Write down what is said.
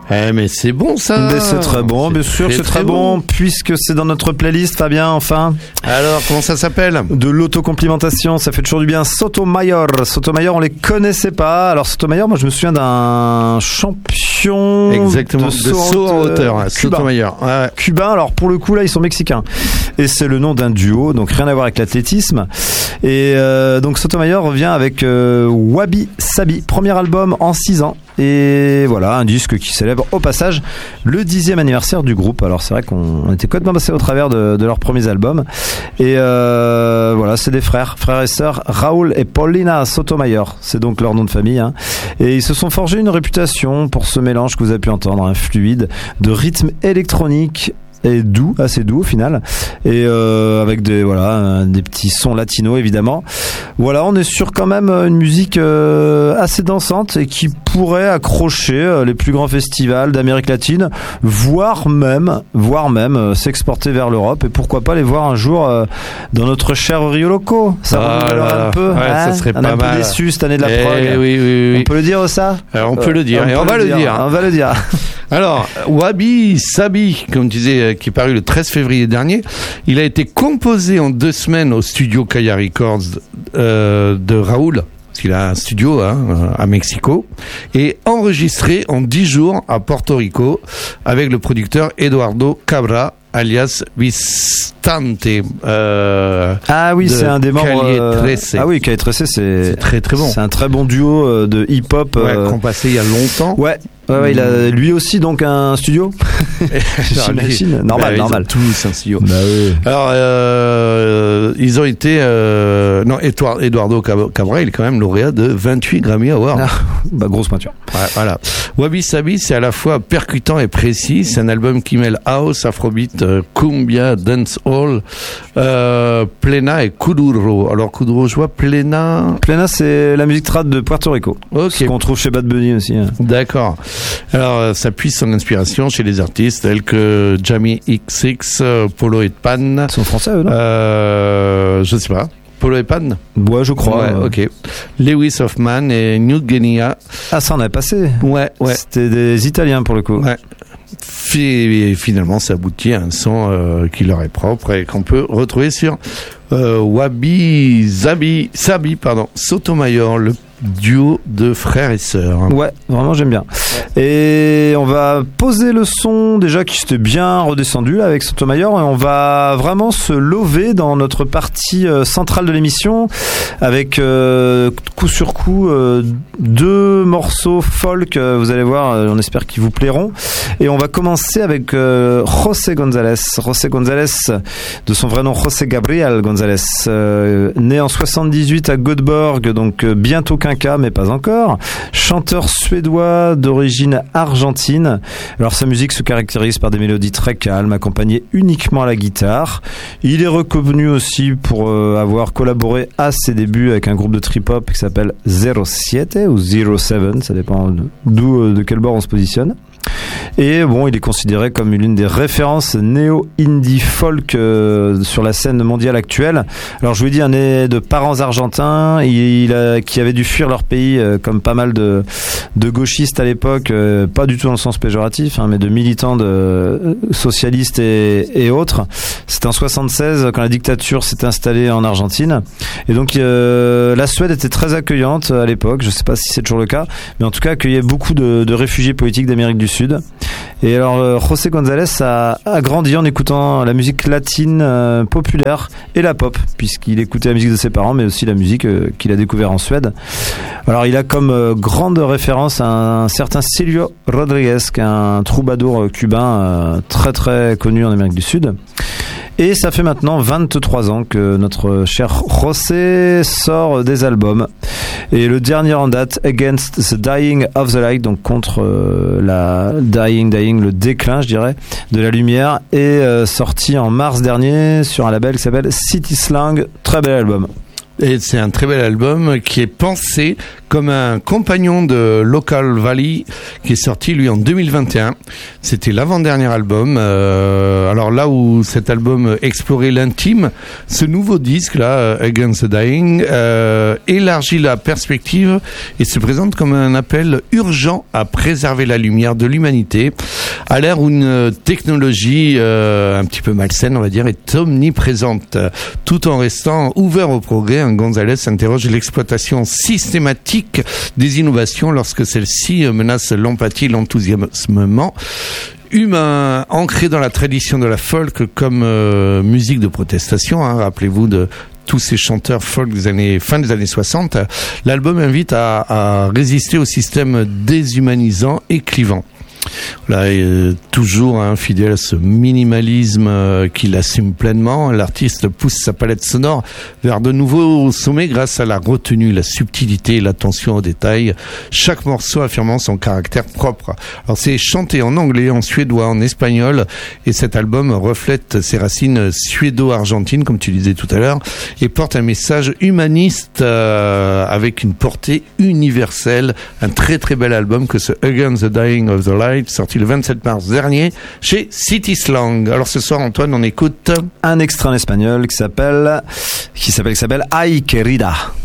Mais c'est bon ça. Mais c'est très bon, bien sûr, c'est très bon, puisque c'est dans notre playlist, Fabien, enfin. Alors, comment ça s'appelle ? De l'autocomplimentation, ça fait toujours du bien. Sotomayor, on les connaissait pas. Alors Sotomayor, moi je me souviens d'un champion. Exactement, de saut en hauteur, Sotomayor. Ouais. Cubain, alors pour le coup là, ils sont mexicains. Et c'est le nom d'un duo, donc rien à voir avec l'athlétisme. Et donc Sotomayor revient avec Wabi Sabi, premier album en 6 ans. Et voilà, un disque qui célèbre au passage le 10e anniversaire du groupe. Alors c'est vrai qu'on était complètement passé au travers de leurs premiers albums. Et voilà, c'est des frères et sœurs, Raúl et Paulina Sotomayor. C'est donc leur nom de famille. Hein. Et ils se sont forgés une réputation pour ce mélange que vous avez pu entendre, un fluide de rythme électronique et doux, assez doux au final, et avec des petits sons latinos évidemment. Voilà, on est sur quand même une musique assez dansante et qui pourrait accrocher les plus grands festivals d'Amérique latine, voire même s'exporter vers l'Europe, et pourquoi pas les voir un jour dans notre cher Rio Loco. Ça un peu, ouais, ça serait pas mal. Un peu déçu cette année de la prog. Oui. On peut le dire ça ? Alors, on peut le dire, et on va le dire. On va le dire. Alors, Wabi Sabi, comme tu disais, qui est paru le 13 février dernier, il a été composé en 2 semaines au studio Kaya Records de Raúl, parce qu'il a un studio à Mexico, et enregistré en 10 jours à Porto Rico avec le producteur Eduardo Cabra, alias Vistante. Ah oui, c'est un des membres. Ah oui, Calle Trece, c'est très très bon. C'est un très bon duo de hip-hop. Qu'on passait il y a longtemps. Ouais, il a lui aussi donc un studio. J'imagine. Normal. Ils ont tous un studio. Bah oui. Alors, ils ont été. Eduardo Cabra, il est quand même lauréat de 28 Grammy Awards. Grosse pointure. Ouais, voilà. Wabi Sabi, c'est à la fois percutant et précis. C'est un album qui mêle house, afrobeat, cumbia, dancehall, plena et kuduro. Alors kuduro, je vois plena. Plena, c'est la musique trad de Puerto Rico. Ok. Ce qu'on trouve chez Bad Bunny aussi. Hein. D'accord. Alors, ça puise son inspiration chez les artistes tels que Jamie XX, Polo et Pan. Ils sont français, eux, non ? Je sais pas. Polo et Pan ? Ouais, je crois. Ouais, ok. Lewis Hoffman et New Guinea. Ah, ça en a passé. Ouais. C'était des Italiens pour le coup. Ouais. Finalement, ça aboutit à un son qui leur est propre et qu'on peut retrouver sur Wabi Sabi, Sotomayor, le duo de frères et sœurs. Ouais, vraiment j'aime bien. Et on va poser le son déjà qui s'était bien redescendu là avec Sotomayor, et on va vraiment se lever dans notre partie centrale de l'émission avec coup sur coup 2 morceaux folk, vous allez voir, on espère qu'ils vous plairont. Et on va commencer avec José González, de son vrai nom José Gabriel González, né en 78 à Göteborg, donc bientôt quinca mais pas encore, chanteur suédois d'origine argentine. Alors sa musique se caractérise par des mélodies très calmes accompagnées uniquement à la guitare. Il est reconnu aussi pour avoir collaboré à ses débuts avec un groupe de trip-hop qui s'appelle 07 ou 07, ça dépend de quel bord on se positionne. Et bon, il est considéré comme l'une des références néo-indie folk sur la scène mondiale actuelle. Alors je vous dis, un né de parents argentins qui avaient dû fuir leur pays comme pas mal de gauchistes à l'époque, pas du tout dans le sens péjoratif, mais de militants socialistes et autres. C'était en 76 quand la dictature s'est installée en Argentine, et donc la Suède était très accueillante à l'époque. Je sais pas si c'est toujours le cas, mais en tout cas accueillait beaucoup de réfugiés politiques d'Amérique du Sud. Et alors José González a grandi en écoutant la musique latine populaire et la pop, puisqu'il écoutait la musique de ses parents, mais aussi la musique qu'il a découvert en Suède. Alors il a comme grande référence un certain Silvio Rodríguez, qui est un troubadour cubain très très connu en Amérique du Sud. Et ça fait maintenant 23 ans que notre cher José sort des albums. Et le dernier en date, Against the Dying of the Light, donc contre la le déclin, je dirais, de la lumière, est sorti en mars dernier sur un label qui s'appelle City Slang. Très bel album. Et c'est un très bel album qui est pensé comme un compagnon de Local Valley qui est sorti lui en 2021. C'était l'avant-dernier album. Alors là où cet album explorait l'intime, ce nouveau disque là, Against the Dying, élargit la perspective et se présente comme un appel urgent à préserver la lumière de l'humanité à l'ère où une technologie un petit peu malsaine, on va dire, est omniprésente, tout en restant ouvert au progrès. Gonzalez interroge l'exploitation systématique des innovations lorsque celles-ci menacent l'empathie, l'enthousiasme humain, ancré dans la tradition de la folk comme musique de protestation. Rappelez-vous de tous ces chanteurs folk fin des années 60. L'album invite à résister au système déshumanisant et clivant. Là, toujours fidèle à ce minimalisme qu'il assume pleinement, l'artiste pousse sa palette sonore vers de nouveaux sommets grâce à la retenue, la subtilité et l'attention aux détails, chaque morceau affirmant son caractère propre. Alors c'est chanté en anglais, en suédois, en espagnol, et cet album reflète ses racines suédo-argentines, comme tu disais tout à l'heure, et porte un message humaniste avec une portée universelle. Un très très bel album que ce Against the Dying of the Light, sorti le 27 mars dernier chez City Slang. Alors ce soir, Antoine, on écoute un extrait en espagnol qui s'appelle Ay Querida.